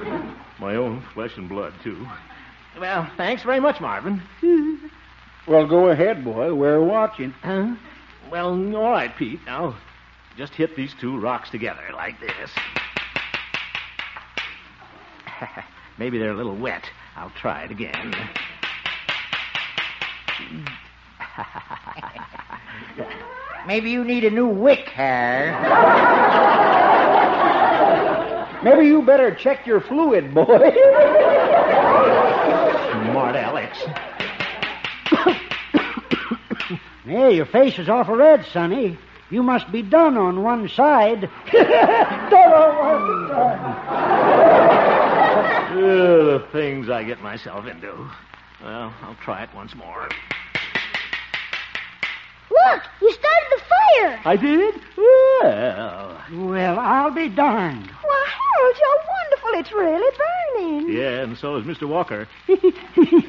My own flesh and blood, too. Well, thanks very much, Marvin. Well, go ahead, boy. We're watching. Huh? Well, all right, Pete. Now, just hit these two rocks together like this. Maybe they're a little wet. I'll try it again. Maybe you need a new wick, Har. Maybe you better check your fluid, boy. Smart Alex. Hey, your face is awful red, Sonny. You must be done on one side. Done on one side. The things I get myself into. Well, I'll try it once more. Look, you started the fire. I did? Well, I'll be darned. Why, Harold, you're wonderful. It's really burning. Yeah, and so is Mr. Walker.